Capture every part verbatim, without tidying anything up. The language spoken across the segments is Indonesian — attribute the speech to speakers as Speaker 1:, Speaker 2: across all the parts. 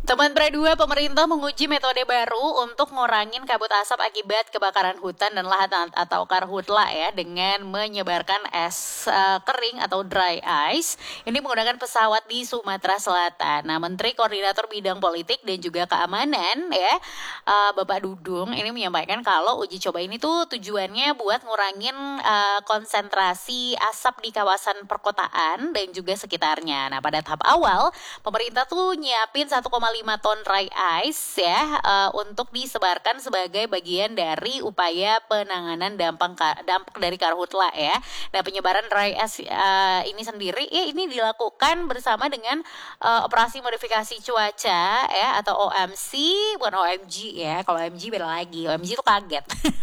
Speaker 1: Teman Pra dua, pemerintah menguji metode baru untuk ngurangin kabut asap akibat kebakaran hutan dan lahan atau karhutla ya dengan menyebarkan es uh, kering atau dry ice. Ini menggunakan pesawat di Sumatera Selatan. Nah, Menteri Koordinator Bidang Politik dan juga Keamanan ya, uh, Bapak Dudung ini menyampaikan kalau uji coba ini tuh tujuannya buat ngurangin uh, konsentrasi asap di kawasan perkotaan dan juga sekitarnya. Nah, pada tahap awal pemerintah tuh nyiapin satu koma lima ton dry ice ya uh, untuk disebarkan sebagai bagian dari upaya penanganan dampak dampak dari karhutla ya. Nah, penyebaran dry ice uh, ini sendiri ya ini dilakukan bersama dengan uh, operasi modifikasi cuaca ya atau O M C, bukan O M G ya. Kalau O M G beda lagi. O M G itu kaget.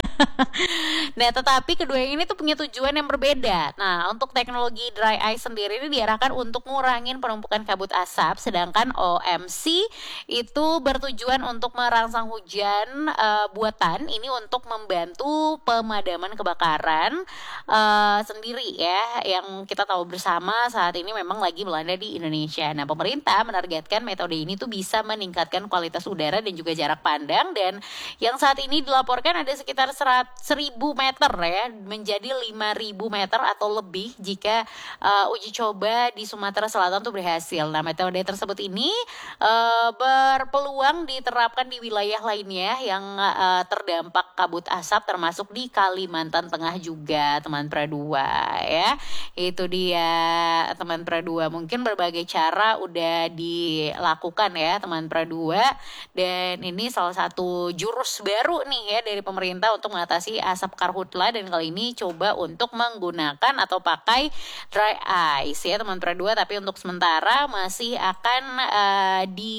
Speaker 1: Nah, tetapi kedua ini tuh punya tujuan yang berbeda. Nah, untuk teknologi dry ice sendiri ini diarahkan untuk ngurangin penumpukan kabut asap, sedangkan O M C itu bertujuan untuk merangsang hujan uh, buatan ini untuk membantu pemadaman kebakaran uh, sendiri ya, yang kita tahu bersama saat ini memang lagi melanda di Indonesia. Nah, pemerintah menargetkan metode ini tuh bisa meningkatkan kualitas udara dan juga jarak pandang, dan yang saat ini dilaporkan ada sekitar seribu meter ya menjadi lima ribu meter atau lebih jika uh, uji coba di Sumatera Selatan tuh berhasil. Nah, metode tersebut ini uh, berpeluang diterapkan di wilayah lainnya yang uh, terdampak kabut asap termasuk di Kalimantan Tengah juga, teman Pra dua ya. Itu dia teman Pra dua, mungkin berbagai cara udah dilakukan ya teman Pra dua, dan ini salah satu jurus baru nih ya dari pemerintah untuk mengatasi asap karhutla, dan kali ini coba untuk menggunakan atau pakai dry ice ya teman Pra dua, tapi untuk sementara masih akan uh, di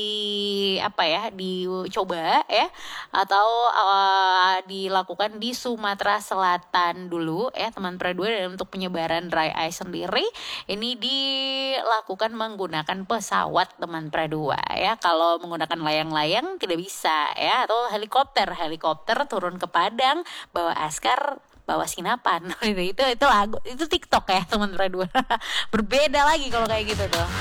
Speaker 1: apa ya dicoba ya atau uh, dilakukan di Sumatera Selatan dulu ya teman Pra dua. Dan untuk penyebaran dry ice sendiri ini dilakukan menggunakan pesawat teman Pra dua ya. Kalau menggunakan layang-layang tidak bisa ya, atau helikopter helikopter turun ke Padang bawa askar bawa sinapan. itu itu itu lagu itu TikTok ya teman Pra dua. Berbeda lagi kalau kayak gitu tuh.